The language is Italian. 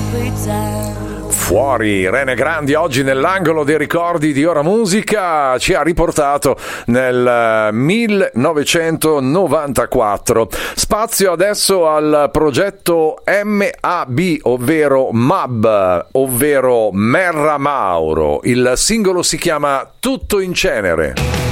Fuori, Rene Grandi oggi nell'angolo dei ricordi di Ora Musica ci ha riportato nel 1994. Spazio adesso al progetto MAB, ovvero MAB, ovvero Merra Mauro. Il singolo si chiama Tutto in cenere.